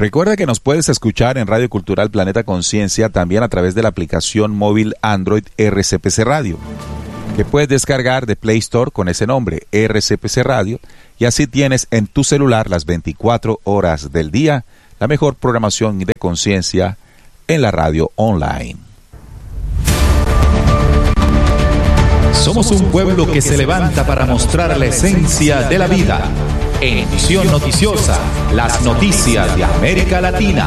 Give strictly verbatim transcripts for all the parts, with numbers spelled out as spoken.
Recuerda que nos puedes escuchar en Radio Cultural Planeta Conciencia, también a través de la aplicación móvil Android R C P C Radio, que puedes descargar de Play Store con ese nombre, R C P C Radio, y así tienes en tu celular las veinticuatro horas del día la mejor programación de conciencia en la radio online. Somos un pueblo que se levanta para mostrar la esencia de la vida. En Visión Noticiosa, las noticias de América Latina.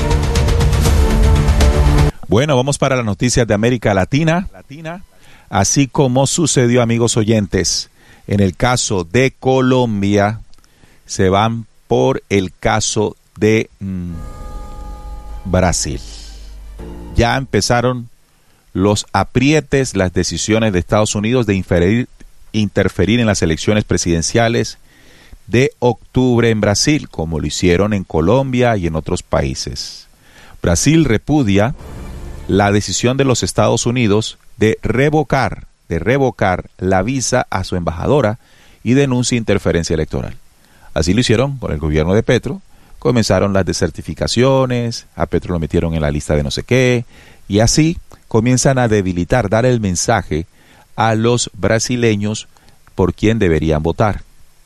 Bueno, vamos para las noticias de América Latina. Así como sucedió, amigos oyentes, en el caso de Colombia, se van por el caso de mmm, Brasil. Ya empezaron los aprietes, las decisiones de Estados Unidos de inferir, interferir en las elecciones presidenciales de octubre en Brasil, como lo hicieron en Colombia y en otros países. Brasil repudia la decisión de los Estados Unidos de revocar, de revocar la visa a su embajadora y denuncia interferencia electoral. Así lo hicieron con el gobierno de Petro. Comenzaron las desertificaciones, a Petro lo metieron en la lista de no sé qué, y así comienzan a debilitar, dar el mensaje a los brasileños por quién deberían votar.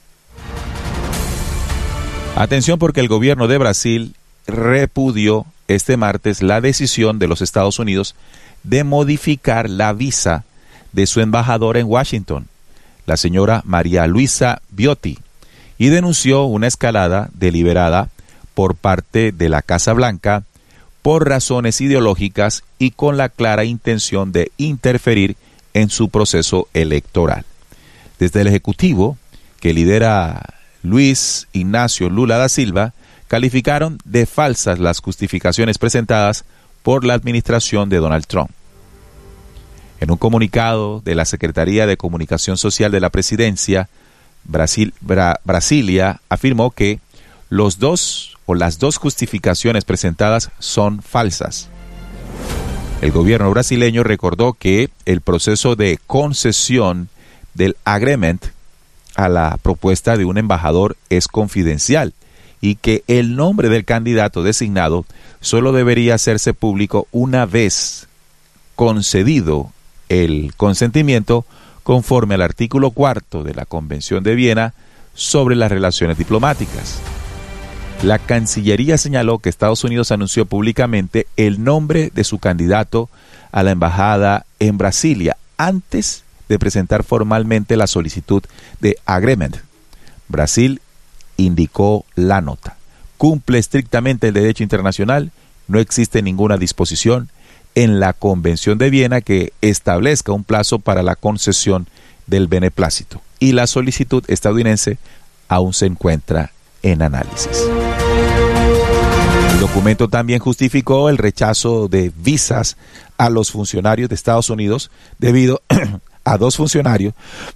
Atención, porque el gobierno de Brasil repudió este martes la decisión de los Estados Unidos de modificar la visa de su embajadora en Washington, la señora María Luisa Biotti, y denunció una escalada deliberada por parte de la Casa Blanca por razones ideológicas y con la clara intención de interferir en su proceso electoral. Desde el Ejecutivo, que lidera Luis Ignacio Lula da Silva, calificaron de falsas las justificaciones presentadas por la administración de Donald Trump. En un comunicado de la Secretaría de Comunicación Social de la Presidencia, Brasil, Bra, Brasilia afirmó que los dos o las dos justificaciones presentadas son falsas. El gobierno brasileño recordó que el proceso de concesión del agreement a la propuesta de un embajador es confidencial y que el nombre del candidato designado solo debería hacerse público una vez concedido el consentimiento conforme al artículo cuarto de la Convención de Viena sobre las relaciones diplomáticas. La Cancillería señaló que Estados Unidos anunció públicamente el nombre de su candidato a la embajada en Brasilia antes de presentar formalmente la solicitud de agreement. Brasil indicó la nota: cumple estrictamente el derecho internacional, no existe ninguna disposición en la Convención de Viena que establezca un plazo para la concesión del beneplácito, y la solicitud estadounidense aún se encuentra en análisis. El documento también justificó el rechazo de visas a los funcionarios de Estados Unidos debido a dos funcionarios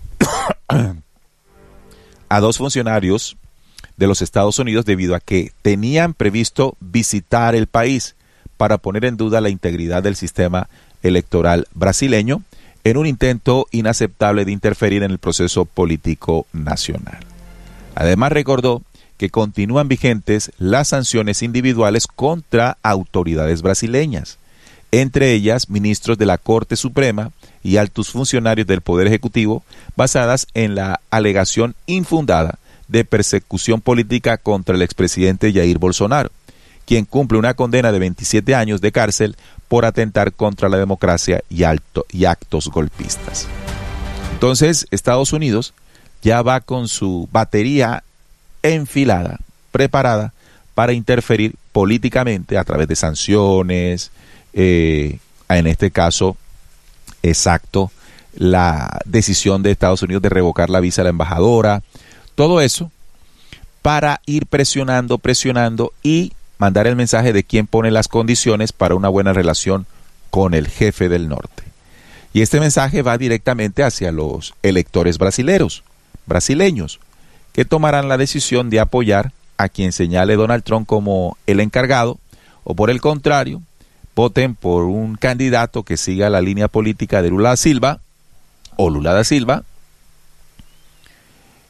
a dos funcionarios de los Estados Unidos debido a que tenían previsto visitar el país para poner en duda la integridad del sistema electoral brasileño en un intento inaceptable de interferir en el proceso político nacional. Además, recordó que continúan vigentes las sanciones individuales contra autoridades brasileñas, entre ellas ministros de la Corte Suprema y altos funcionarios del Poder Ejecutivo, basadas en la alegación infundada de persecución política contra el expresidente Jair Bolsonaro, quien cumple una condena de veintisiete años de cárcel por atentar contra la democracia y, alto, y actos golpistas. Entonces, Estados Unidos ya va con su batería enfilada, preparada para interferir políticamente a través de sanciones, eh, en este caso, exacto, la decisión de Estados Unidos de revocar la visa a la embajadora, todo eso para ir presionando, presionando y mandar el mensaje de quién pone las condiciones para una buena relación con el jefe del norte. Y este mensaje va directamente hacia los electores brasileros, brasileños, que tomarán la decisión de apoyar a quien señale Donald Trump como el encargado, o por el contrario, voten por un candidato que siga la línea política de Lula da Silva, o Lula da Silva,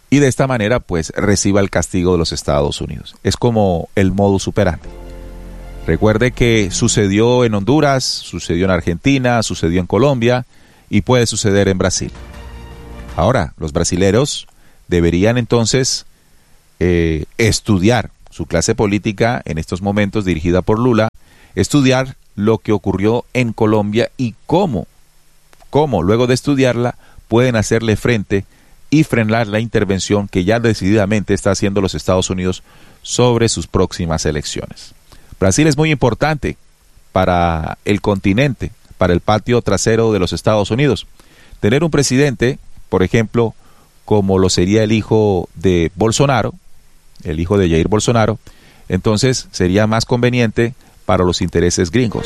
y de esta manera pues reciba el castigo de los Estados Unidos. Es como el modus operandi. Recuerde que sucedió en Honduras, sucedió en Argentina, sucedió en Colombia y puede suceder en Brasil. Ahora, los brasileros deberían entonces eh, estudiar su clase política en estos momentos dirigida por Lula, estudiar lo que ocurrió en Colombia y cómo, cómo luego de estudiarla pueden hacerle frente y frenar la intervención que ya decididamente está haciendo los Estados Unidos sobre sus próximas elecciones. Brasil es muy importante para el continente, para el patio trasero de los Estados Unidos. Tener un presidente, por ejemplo, como lo sería el hijo de Bolsonaro, el hijo de Jair Bolsonaro, entonces sería más conveniente para los intereses gringos.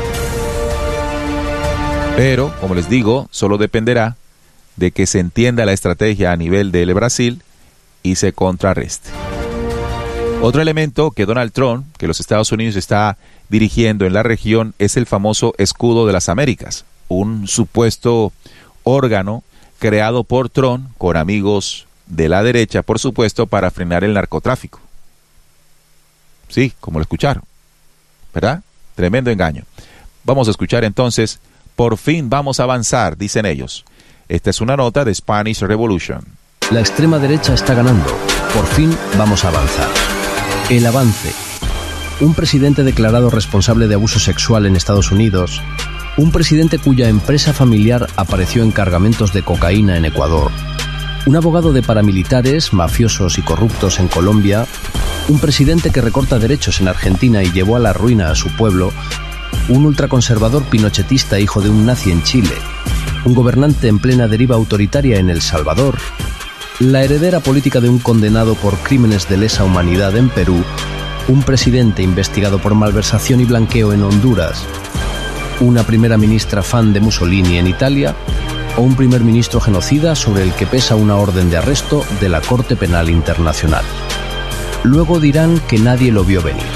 Pero, como les digo, solo dependerá de que se entienda la estrategia a nivel del Brasil y se contrarreste. Otro elemento que Donald Trump, que los Estados Unidos está dirigiendo en la región, es el famoso Escudo de las Américas, un supuesto órgano creado por Trump con amigos de la derecha, por supuesto, para frenar el narcotráfico. Sí, como lo escucharon, ¿verdad? Tremendo engaño. Vamos a escuchar entonces, por fin vamos a avanzar, dicen ellos. Esta es una nota de Spanish Revolution. La extrema derecha está ganando. Por fin vamos a avanzar. El avance. Un presidente declarado responsable de abuso sexual en Estados Unidos. Un presidente cuya empresa familiar apareció en cargamentos de cocaína en Ecuador. Un abogado de paramilitares, mafiosos y corruptos en Colombia. Un presidente que recorta derechos en Argentina y llevó a la ruina a su pueblo. Un ultraconservador pinochetista hijo de un nazi en Chile. Un gobernante en plena deriva autoritaria en El Salvador. La heredera política de un condenado por crímenes de lesa humanidad en Perú. Un presidente investigado por malversación y blanqueo en Honduras. Una primera ministra fan de Mussolini en Italia. O un primer ministro genocida sobre el que pesa una orden de arresto de la Corte Penal Internacional. Luego dirán que nadie lo vio venir.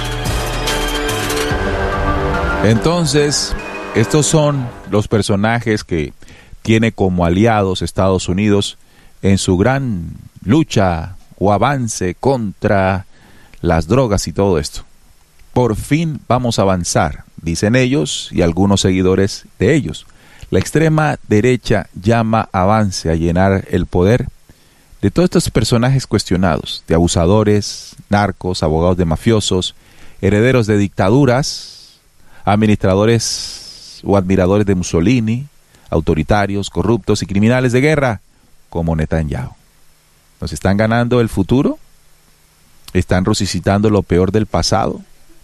Entonces, estos son los personajes que tiene como aliados Estados Unidos en su gran lucha o avance contra las drogas y todo esto. Por fin vamos a avanzar, dicen ellos y algunos seguidores de ellos. La extrema derecha llama avance a llenar el poder de todos estos personajes cuestionados, de abusadores, narcos, abogados de mafiosos, herederos de dictaduras, administradores o admiradores de Mussolini, autoritarios, corruptos y criminales de guerra, como Netanyahu. ¿Nos están ganando el futuro? ¿Están resucitando lo peor del pasado?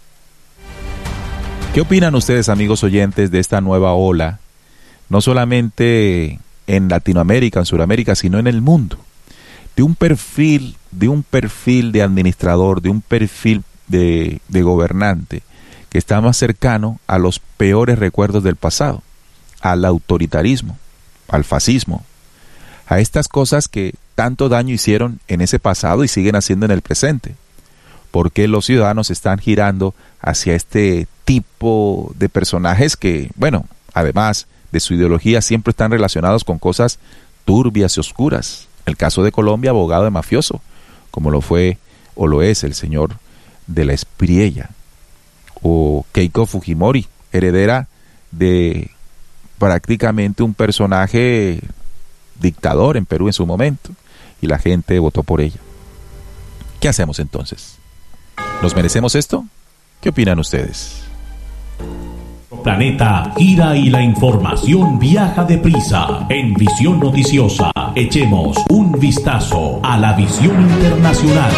¿Qué opinan ustedes, amigos oyentes, de esta nueva ola, no solamente en Latinoamérica, en Sudamérica, sino en el mundo? De un perfil, de un perfil de administrador, de un perfil de, de gobernante, que está más cercano a los peores recuerdos del pasado, al autoritarismo, al fascismo, a estas cosas que tanto daño hicieron en ese pasado y siguen haciendo en el presente. ¿Por qué los ciudadanos están girando hacia este tipo de personajes que, bueno, además de su ideología, siempre están relacionados con cosas turbias y oscuras? El caso de Colombia, abogado de mafioso, como lo fue o lo es el señor de la Espriella, o Keiko Fujimori, heredera de prácticamente un personaje dictador en Perú en su momento, y la gente votó por ella. ¿Qué hacemos entonces? ¿Nos merecemos esto? ¿Qué opinan ustedes? Planeta gira y la información viaja deprisa. En Visión Noticiosa, echemos un vistazo a la visión internacional.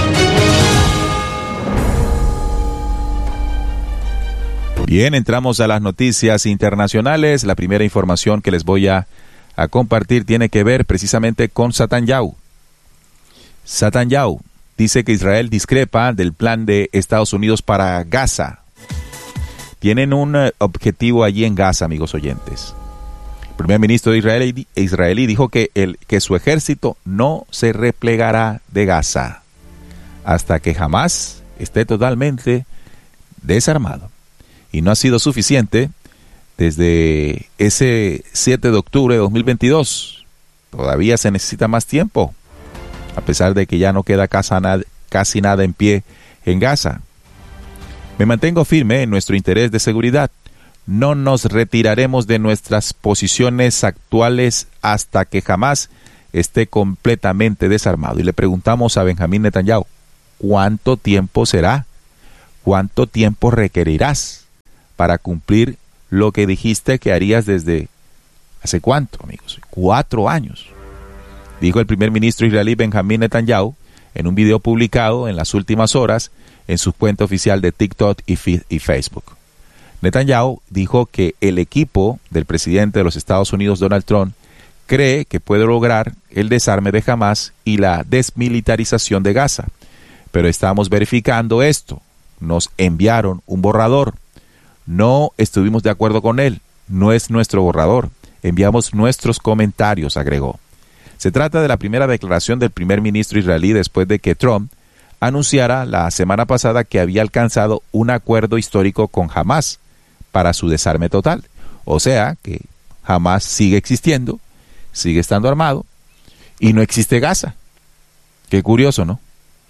Bien, entramos a las noticias internacionales. La primera información que les voy a, a compartir tiene que ver precisamente con Netanyahu. Netanyahu dice que Israel discrepa del plan de Estados Unidos para Gaza. Tienen un uh, objetivo allí en Gaza, amigos oyentes. El primer ministro de Israel, israelí dijo que, el, que su ejército no se replegará de Gaza hasta que Hamás esté totalmente desarmado. Y no ha sido suficiente desde ese siete de octubre de dos mil veintidós. Todavía se necesita más tiempo. a pesar de que ya no queda casi nada, casi nada en pie en Gaza. Me mantengo firme en nuestro interés de seguridad. No nos retiraremos de nuestras posiciones actuales hasta que Hamás esté completamente desarmado. Y le preguntamos a Benjamín Netanyahu, ¿cuánto tiempo será? ¿Cuánto tiempo requerirás para cumplir lo que dijiste que harías desde hace cuánto, amigos? Cuatro años. Dijo el primer ministro israelí Benjamín Netanyahu en un video publicado en las últimas horas en su cuenta oficial de TikTok y, y Facebook. Netanyahu dijo que el equipo del presidente de los Estados Unidos, Donald Trump, cree que puede lograr el desarme de Hamás y la desmilitarización de Gaza. Pero estamos verificando esto. Nos enviaron un borrador. No estuvimos de acuerdo con él. No es nuestro borrador. Enviamos nuestros comentarios, agregó. Se trata de la primera declaración del primer ministro israelí después de que Trump anunciara la semana pasada que había alcanzado un acuerdo histórico con Hamás para su desarme total. O sea, que Hamás sigue existiendo, sigue estando armado y no existe Gaza. Qué curioso, ¿no?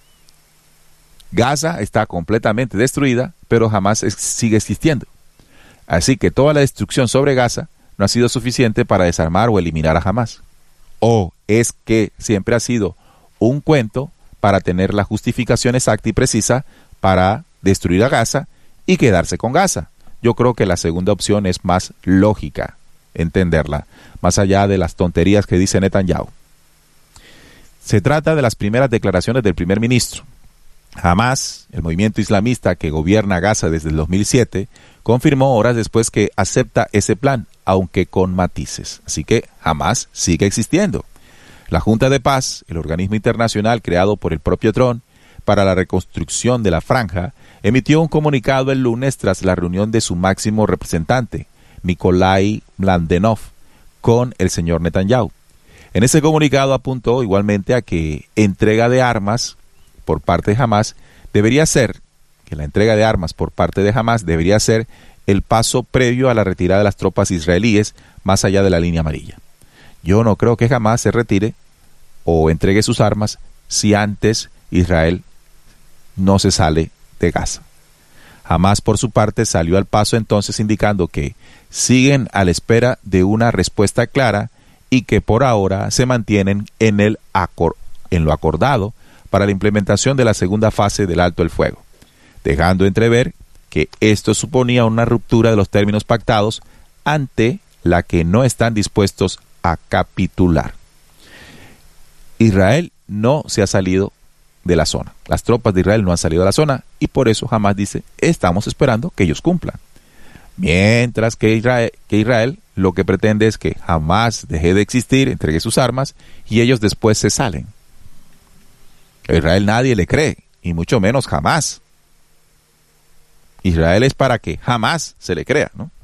Gaza está completamente destruida, pero Hamás sigue existiendo. Así que toda la destrucción sobre Gaza no ha sido suficiente para desarmar o eliminar a Hamás. O es que siempre ha sido un cuento para tener la justificación exacta y precisa para destruir a Gaza y quedarse con Gaza. Yo creo que la segunda opción es más lógica entenderla, más allá de las tonterías que dice Netanyahu. Se trata de las primeras declaraciones del primer ministro. Hamás, el movimiento islamista que gobierna Gaza desde el dos mil siete, confirmó horas después que acepta ese plan, aunque con matices. Así que Hamás sigue existiendo. La Junta de Paz, el organismo internacional creado por el propio Trump para la reconstrucción de la franja, emitió un comunicado el lunes tras la reunión de su máximo representante, Nikolai Mladenov, con el señor Netanyahu. En ese comunicado apuntó igualmente a que entrega de armas por parte de Hamás debería ser, que la entrega de armas por parte de Hamás debería ser el paso previo a la retirada de las tropas israelíes más allá de la línea amarilla. Yo no creo que Hamás se retire o entregue sus armas si antes Israel no se sale de Gaza. Hamás, por su parte, salió al paso entonces indicando que siguen a la espera de una respuesta clara y que por ahora se mantienen en, el acor- en lo acordado para la implementación de la segunda fase del alto el fuego, dejando entrever que esto suponía una ruptura de los términos pactados ante la que no están dispuestos a capitular. Israel no se ha salido de la zona. Las tropas de Israel no han salido de la zona y por eso Hamás dice, estamos esperando que ellos cumplan. Mientras que Israel, que Israel lo que pretende es que Hamás deje de existir, entregue sus armas y ellos después se salen. A Israel nadie le cree, y mucho menos Hamás. Israel es para que jamás se le crea, ¿no?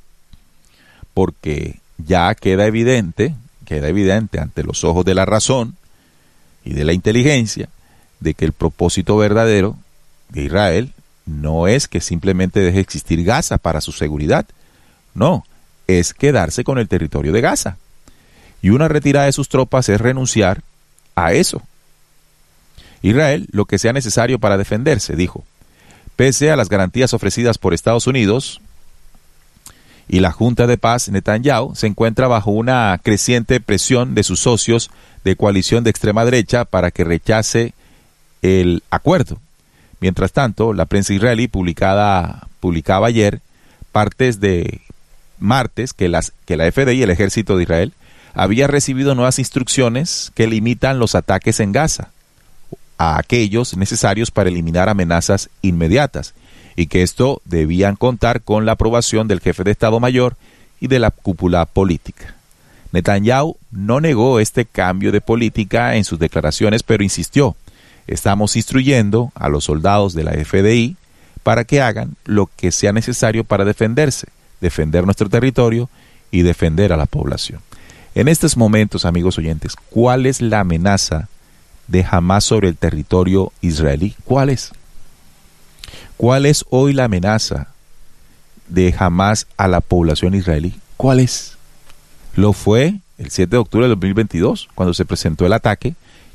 Porque ya queda evidente, queda evidente ante los ojos de la razón y de la inteligencia, de que el propósito verdadero de Israel no es que simplemente deje existir Gaza para su seguridad, no, es quedarse con el territorio de Gaza. Y una retirada de sus tropas es renunciar a eso. Israel, lo que sea necesario para defenderse, dijo. Pese a las garantías ofrecidas por Estados Unidos y la Junta de Paz, Netanyahu se encuentra bajo una creciente presión de sus socios de coalición de extrema derecha para que rechace el acuerdo. Mientras tanto, la prensa israelí publicada, publicaba ayer, partes de martes, que, las, que la F D I, el ejército de Israel, había recibido nuevas instrucciones que limitan los ataques en Gaza a aquellos necesarios para eliminar amenazas inmediatas, y que esto debían contar con la aprobación del jefe de Estado Mayor y de la cúpula política. Netanyahu no negó este cambio de política en sus declaraciones, pero insistió, estamos instruyendo a los soldados de la F D I para que hagan lo que sea necesario para defenderse, defender nuestro territorio y defender a la población. En estos momentos, amigos oyentes, ¿cuál es la amenaza de Hamás sobre el territorio israelí? ¿Cuál es? ¿Cuál es hoy la amenaza de Hamás a la población israelí? ¿Cuál es? Lo fue el siete de octubre de dos mil veintidós, cuando se presentó el ataque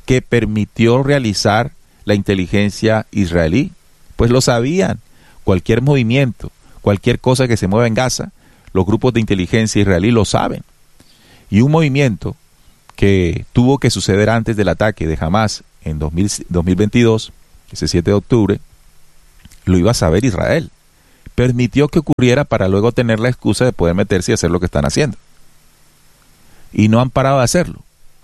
que permitió realizar la inteligencia israelí? Pues lo sabían. Cualquier movimiento, cualquier cosa que se mueva en Gaza, los grupos de inteligencia israelí lo saben. Y un movimiento que tuvo que suceder antes del ataque de Hamás en dos mil veintidós, ese siete de octubre, lo iba a saber Israel. Permitió que ocurriera para luego tener la excusa de poder meterse y hacer lo que están haciendo. Y no han parado de hacerlo.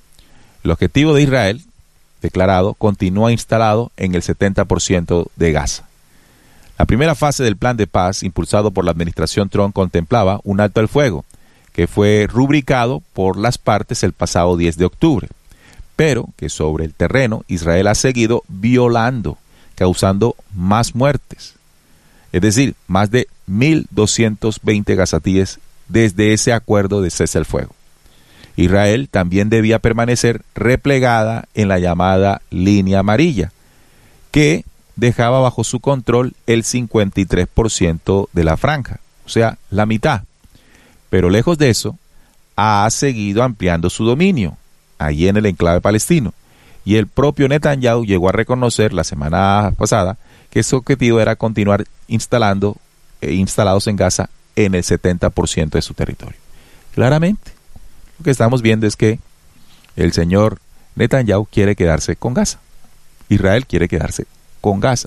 El objetivo de Israel, declarado, continúa instalado en el setenta por ciento de Gaza. La primera fase del plan de paz, impulsado por la administración Trump, contemplaba un alto al fuego, que fue rubricado por las partes el pasado diez de octubre, pero que sobre el terreno Israel ha seguido violando, causando más muertes. Es decir, más de mil doscientos veinte gazatíes desde ese acuerdo de cese al fuego. Israel también debía permanecer replegada en la llamada línea amarilla, que dejaba bajo su control el cincuenta y tres por ciento de la franja, o sea, la mitad. Pero lejos de eso, ha seguido ampliando su dominio, allí en el enclave palestino. Y el propio Netanyahu llegó a reconocer la semana pasada que su objetivo era continuar instalando, eh, instalados en Gaza en el setenta por ciento de su territorio. Claramente, lo que estamos viendo es que el señor Netanyahu quiere quedarse con Gaza. Israel quiere quedarse con Gaza.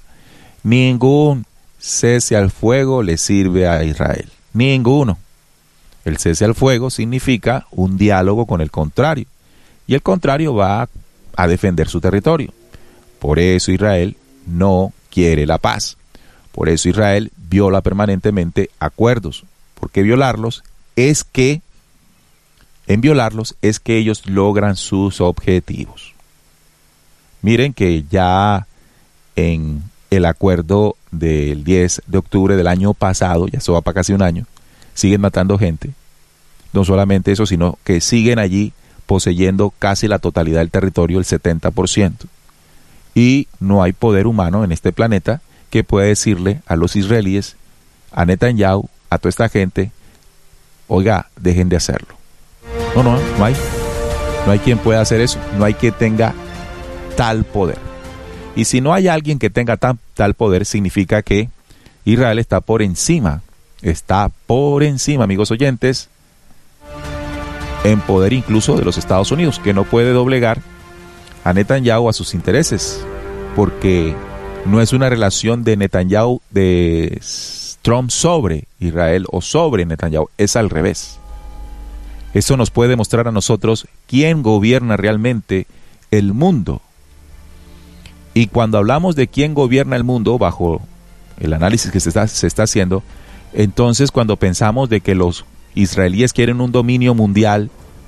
Ningún cese al fuego le sirve a Israel. Ninguno. El cese al fuego significa un diálogo con el contrario. Y el contrario va a defender su territorio. Por eso Israel no quiere la paz. Por eso Israel viola permanentemente acuerdos. Porque violarlos es que, en violarlos es que ellos logran sus objetivos. Miren que ya en el acuerdo del diez de octubre del año pasado, ya eso va para casi un año, siguen matando gente. No solamente eso, sino que siguen allí poseyendo casi la totalidad del territorio, el setenta por ciento. Y no hay poder humano en este planeta que pueda decirle a los israelíes, a Netanyahu, a toda esta gente, oiga, dejen de hacerlo. No, no, no hay. No hay quien pueda hacer eso. No hay quien tenga tal poder. Y si no hay alguien que tenga tan, tal poder, significa que Israel está por encima, está por encima, amigos oyentes, en poder incluso de los Estados Unidos, que no puede doblegar a Netanyahu a sus intereses, porque no es una relación de Netanyahu, de Trump sobre Israel o sobre Netanyahu, es al revés. Eso nos puede mostrar a nosotros quién gobierna realmente el mundo. Y cuando hablamos de quién gobierna el mundo, bajo el análisis que se está, se está haciendo, entonces cuando pensamos de que los israelíes quieren un dominio mundial,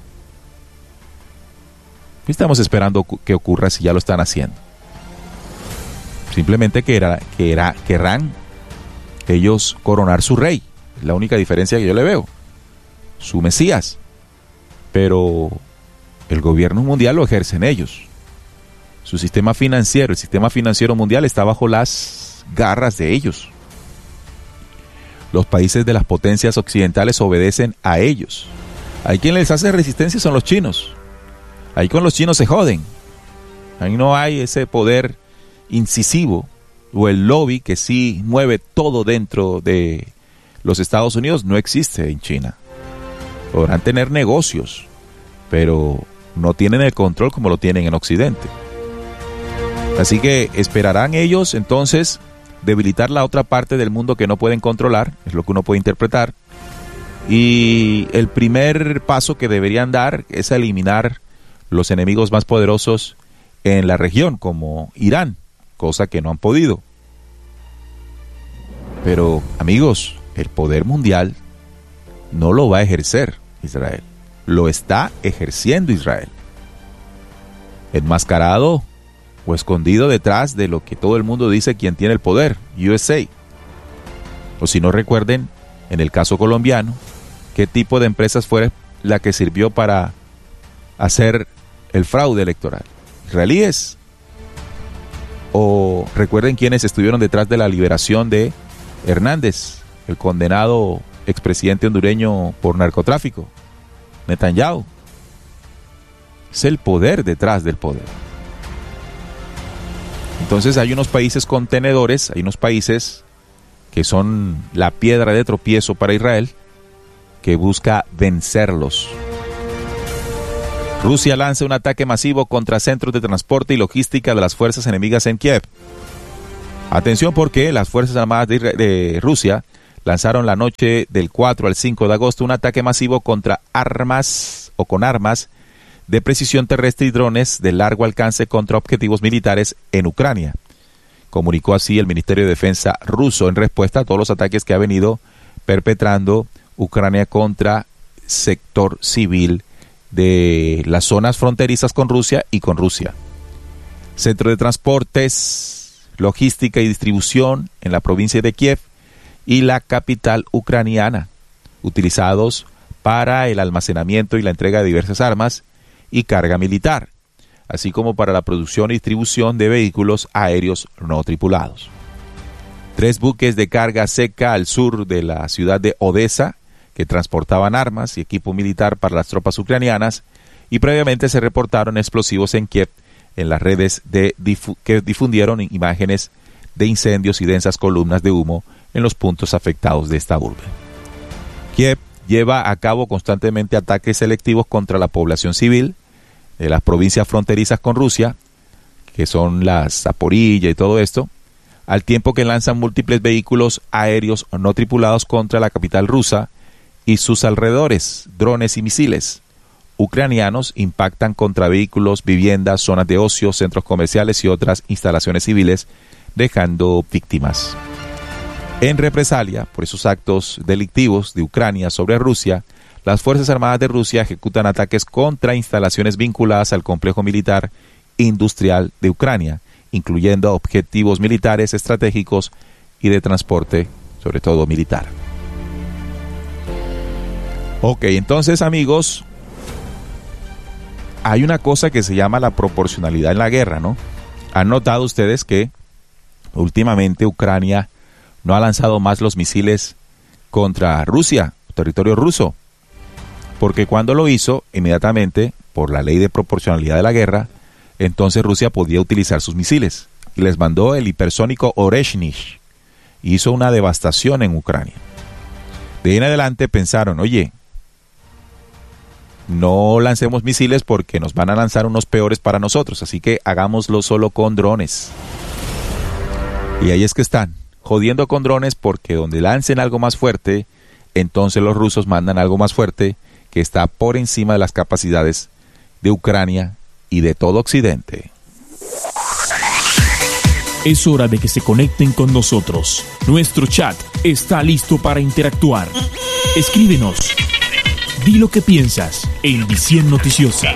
¿qué estamos esperando que ocurra si ya lo están haciendo? Simplemente que era, que era, querrán ellos coronar su rey. Es la única diferencia que yo le veo. Su Mesías. Pero el gobierno mundial lo ejercen ellos. Su sistema financiero, el sistema financiero mundial está bajo las garras de ellos. Los países de las potencias occidentales obedecen a ellos. Hay quien les hace resistencia son los chinos. Ahí con los chinos se joden. Ahí no hay ese poder incisivo o el lobby que sí mueve todo dentro de los Estados Unidos. No existe en China. Podrán tener negocios, pero no tienen el control como lo tienen en Occidente. Así que esperarán ellos entonces debilitar la otra parte del mundo que no pueden controlar, es lo que uno puede interpretar. Y el primer paso que deberían dar es eliminar los enemigos más poderosos en la región, como Irán, cosa que no han podido. Pero, amigos, el poder mundial no lo va a ejercer Israel, lo está ejerciendo Israel. Enmascarado o escondido detrás de lo que todo el mundo dice quien tiene el poder, U S A. O si no recuerden, en el caso colombiano, qué tipo de empresas fue la que sirvió para hacer el fraude electoral. ¿Israelíes? O recuerden quiénes estuvieron detrás de la liberación de Hernández, el condenado expresidente hondureño por narcotráfico. Netanyahu. Es el poder detrás del poder. Entonces hay unos países contenedores, hay unos países que son la piedra de tropiezo para Israel, que busca vencerlos. Rusia lanza un ataque masivo contra centros de transporte y logística de las fuerzas enemigas en Kiev. Atención, porque las Fuerzas Armadas de, de Rusia lanzaron la noche del cuatro al cinco de agosto un ataque masivo contra armas o con armas de precisión terrestre y drones de largo alcance contra objetivos militares en Ucrania. Comunicó así el Ministerio de Defensa ruso en respuesta a todos los ataques que ha venido perpetrando Ucrania contra sector civil de las zonas fronterizas con Rusia y con Rusia. Centro de transportes, logística y distribución en la provincia de Kiev y la capital ucraniana, utilizados para el almacenamiento y la entrega de diversas armas y carga militar, así como para la producción y distribución de vehículos aéreos no tripulados. Tres buques de carga seca al sur de la ciudad de Odessa, que transportaban armas y equipo militar para las tropas ucranianas, y previamente se reportaron explosivos en Kiev en las redes de difu- que difundieron imágenes de incendios y densas columnas de humo en los puntos afectados de esta urbe. Kiev lleva a cabo constantemente ataques selectivos contra la población civil de las provincias fronterizas con Rusia, que son las Zaporilla y todo esto, al tiempo que lanzan múltiples vehículos aéreos no tripulados contra la capital rusa y sus alrededores, drones y misiles ucranianos impactan contra vehículos, viviendas, zonas de ocio, centros comerciales y otras instalaciones civiles, dejando víctimas. En represalia por esos actos delictivos de Ucrania sobre Rusia, las Fuerzas Armadas de Rusia ejecutan ataques contra instalaciones vinculadas al complejo militar industrial de Ucrania, incluyendo objetivos militares estratégicos y de transporte, sobre todo militar. Ok, entonces, amigos, hay una cosa que se llama la proporcionalidad en la guerra, ¿no? ¿Han notado ustedes que últimamente Ucrania no ha lanzado más los misiles contra Rusia, territorio ruso? Porque cuando lo hizo, inmediatamente, por la ley de proporcionalidad de la guerra, entonces Rusia podía utilizar sus misiles. Y les mandó el hipersónico Oreshnik. Hizo una devastación en Ucrania. De ahí en adelante pensaron, oye, no lancemos misiles porque nos van a lanzar unos peores para nosotros, así que hagámoslo solo con drones. Y ahí es que están, jodiendo con drones, porque donde lancen algo más fuerte, entonces los rusos mandan algo más fuerte que está por encima de las capacidades de Ucrania y de todo Occidente. Es hora de que se conecten con nosotros. Nuestro chat está listo para interactuar. Escríbenos. Di lo que piensas en Visión Noticiosa.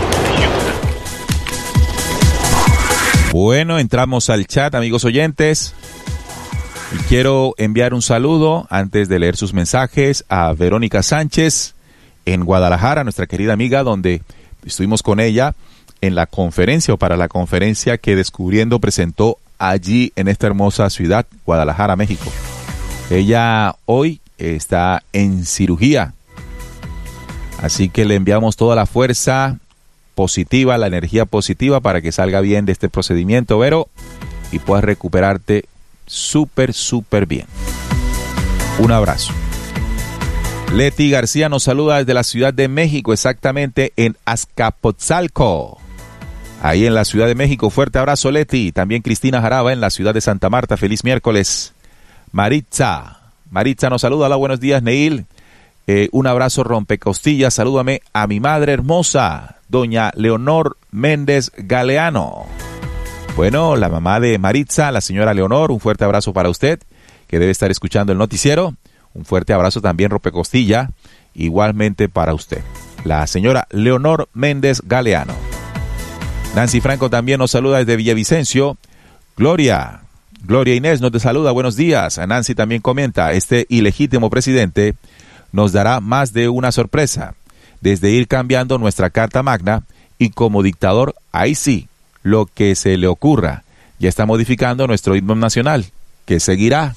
Bueno, entramos al chat, amigos oyentes. Y quiero enviar un saludo, antes de leer sus mensajes, a Verónica Sánchez en Guadalajara, nuestra querida amiga, donde estuvimos con ella en la conferencia, o para la conferencia que Descubriendo presentó allí en esta hermosa ciudad, Guadalajara, México. Ella hoy está en cirugía, así que le enviamos toda la fuerza positiva, la energía positiva para que salga bien de este procedimiento, Vero, y puedas recuperarte súper, súper bien. Un abrazo. Leti García nos saluda desde la Ciudad de México, exactamente en Azcapotzalco, ahí en la Ciudad de México. Fuerte abrazo, Leti. También Cristina Jaraba en la ciudad de Santa Marta. Feliz miércoles. Maritza. Maritza nos saluda. Hola, buenos días, Neil. Eh, un abrazo rompecostillas. Salúdame a mi madre hermosa, doña Leonor Méndez Galeano. Bueno, la mamá de Maritza, la señora Leonor, un fuerte abrazo para usted, que debe estar escuchando el noticiero. Un fuerte abrazo también, rompecostilla, igualmente para usted, la señora Leonor Méndez Galeano. Nancy Franco también nos saluda desde Villavicencio. Gloria, Gloria Inés nos te saluda, buenos días. Nancy también comenta, este ilegítimo presidente nos dará más de una sorpresa, desde ir cambiando nuestra Carta Magna y como dictador, ahí sí, lo que se le ocurra. Ya está modificando nuestro himno nacional, que seguirá.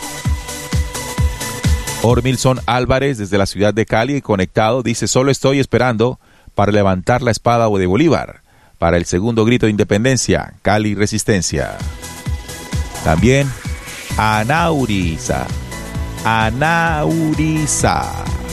Ormilson Álvarez desde la ciudad de Cali, conectado, dice, solo estoy esperando para levantar la espada de Bolívar, para el segundo grito de independencia, Cali Resistencia. También Anauriza, Anauriza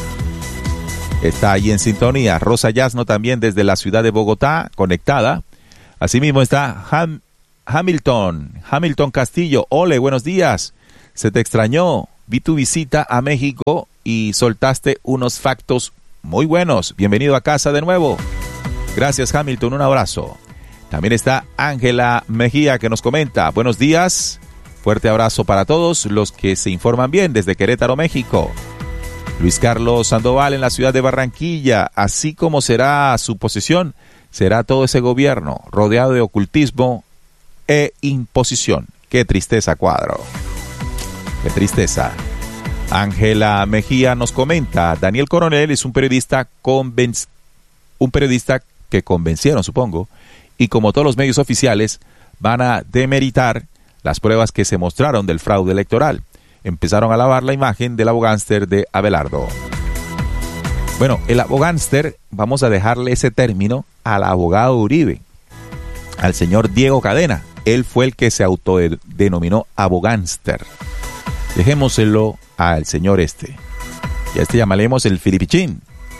está ahí en sintonía. Rosa Yasno también desde la ciudad de Bogotá, conectada. Asimismo está Ham, Hamilton, Hamilton Castillo. Ole, buenos días. Se te extrañó. Vi tu visita a México y soltaste unos factos muy buenos. Bienvenido a casa de nuevo. Gracias, Hamilton. Un abrazo. También está Ángela Mejía que nos comenta. Buenos días. Fuerte abrazo para todos los que se informan bien desde Querétaro, México. Luis Carlos Sandoval en la ciudad de Barranquilla. Así como será su posesión, será todo ese gobierno rodeado de ocultismo e imposición. Qué tristeza, cuadro. Qué tristeza. Ángela Mejía nos comenta. Daniel Coronel es un periodista convenc- un periodista que convencieron, supongo, y como todos los medios oficiales, van a demeritar las pruebas que se mostraron del fraude electoral. Empezaron a lavar la imagen del abogánster de Abelardo. Bueno, el abogánster, vamos a dejarle ese término al abogado Uribe, al señor Diego Cadena. Él fue el que se autodenominó abogánster. Dejémoselo al señor este. Y a este llamaremos el Filipichín.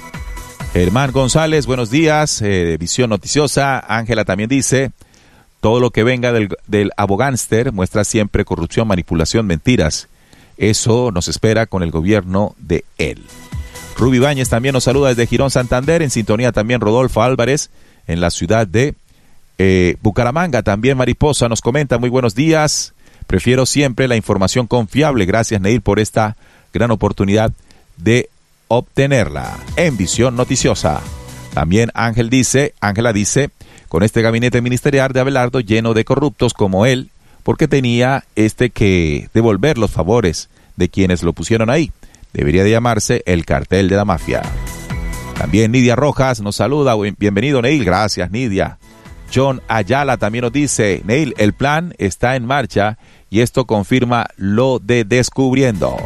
Germán González, buenos días. Eh, Visión Noticiosa. Ángela también dice... Todo lo que venga del, del abogánster muestra siempre corrupción, manipulación, mentiras. Eso nos espera con el gobierno de él. Ruby Báñez también nos saluda desde Girón, Santander. En sintonía también Rodolfo Álvarez en la ciudad de eh, Bucaramanga. También Mariposa nos comenta, muy buenos días. Prefiero siempre la información confiable. Gracias, Neil, por esta gran oportunidad de obtenerla en Visión Noticiosa. También Ángel dice, Ángela dice... Con este gabinete ministerial de Abelardo lleno de corruptos como él, porque tenía este que devolver los favores de quienes lo pusieron ahí. Debería de llamarse el cartel de la mafia. También Nidia Rojas nos saluda. Bienvenido, Neil. Gracias, Nidia. John Ayala también nos dice, Neil, el plan está en marcha y esto confirma lo de Descubriendo.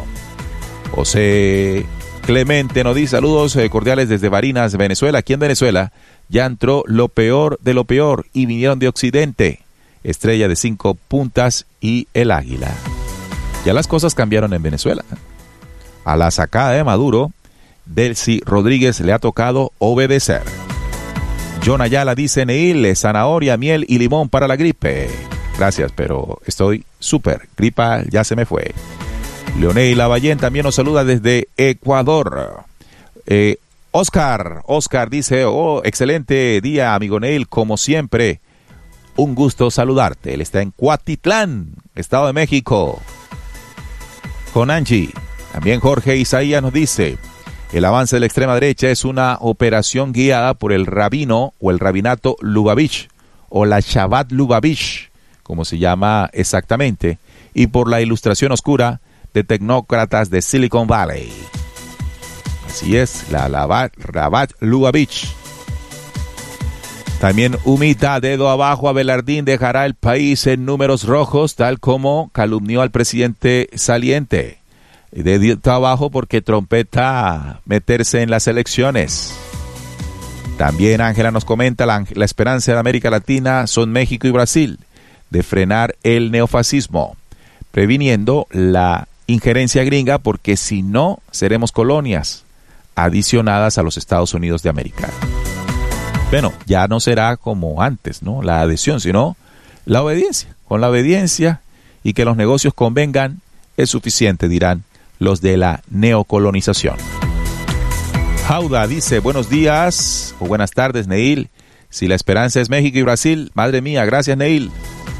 José Clemente nos dice, saludos cordiales desde Barinas, Venezuela. Aquí en Venezuela ya entró lo peor de lo peor y vinieron de Occidente. Estrella de cinco puntas y el águila. Ya las cosas cambiaron en Venezuela. A la sacada de Maduro, Delcy Rodríguez le ha tocado obedecer. John Ayala dice, Neil, zanahoria, miel y limón para la gripe. Gracias, pero estoy súper. Gripa ya se me fue. Leonel Lavallén también nos saluda desde Ecuador. Eh, Oscar, Oscar dice, oh, excelente día, amigo Neil, como siempre. Un gusto saludarte. Él está en Cuatitlán, Estado de México. Con Angie. También Jorge Isaías nos dice, el avance de la extrema derecha es una operación guiada por el rabino o el rabinato Lubavitch, o la Shabbat Lubavitch, como se llama exactamente, y por la ilustración oscura de tecnócratas de Silicon Valley. Así es, la Shabbat Lubavitch. También Humita, dedo abajo, Abelardín dejará el país en números rojos, tal como calumnió al presidente saliente. Dedo abajo porque trompeta meterse en las elecciones. También Ángela nos comenta, la, la esperanza de América Latina son México y Brasil, de frenar el neofascismo, previniendo la injerencia gringa, porque si no, seremos colonias adicionadas a los Estados Unidos de América. Bueno, ya no será como antes, ¿no? La adhesión, sino la obediencia. Con la obediencia y que los negocios convengan es suficiente, dirán los de la neocolonización. Jauda dice, buenos días o buenas tardes, Neil. Si la esperanza es México y Brasil, madre mía, gracias, Neil.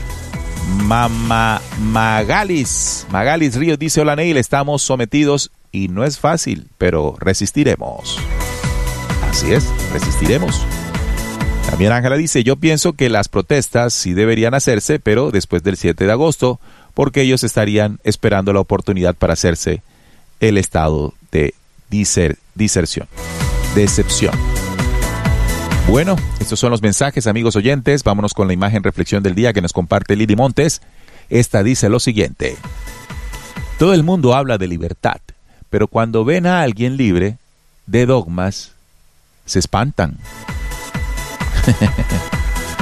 Mama Magalis, Magalis Ríos dice, hola, Neil, estamos sometidos y no es fácil, pero resistiremos. Así es, resistiremos. También Ángela dice, yo pienso que las protestas sí deberían hacerse, pero después del siete de agosto, porque ellos estarían esperando la oportunidad para hacerse el estado de diser, diserción, decepción. Bueno, estos son los mensajes, amigos oyentes. Vámonos con la imagen reflexión del día que nos comparte Lili Montes. Esta dice lo siguiente. Todo el mundo habla de libertad, pero cuando ven a alguien libre de dogmas, se espantan.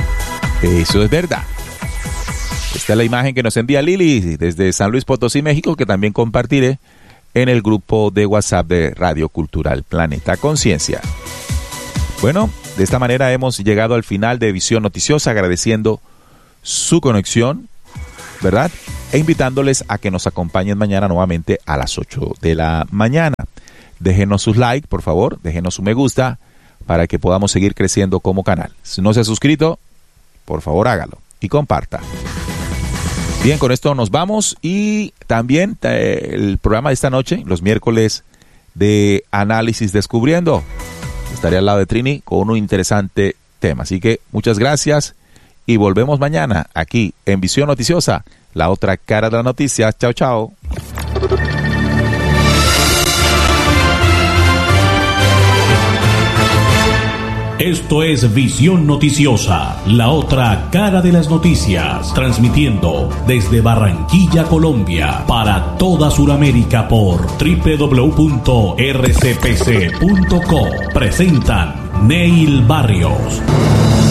Eso es verdad. Esta es la imagen que nos envía Lili desde San Luis Potosí, México, que también compartiré en el grupo de WhatsApp de Radio Cultural Planeta Conciencia. Bueno, de esta manera hemos llegado al final de Visión Noticiosa, agradeciendo su conexión, ¿verdad? E invitándoles a que nos acompañen mañana nuevamente a las ocho de la mañana. Déjenos sus likes, por favor, déjenos su me gusta para que podamos seguir creciendo como canal. Si no se ha suscrito, por favor hágalo y comparta. Bien, con esto nos vamos y también eh, el programa de esta noche, los miércoles de Análisis Descubriendo. Estaré al lado de Trini con un interesante tema. Así que muchas gracias y volvemos mañana aquí en Visión Noticiosa, la otra cara de la noticia. Chao, chao. Esto es Visión Noticiosa, la otra cara de las noticias, transmitiendo desde Barranquilla, Colombia, para toda Sudamérica por doble u doble u doble u punto r c p c punto co. Presentan Neil Barrios.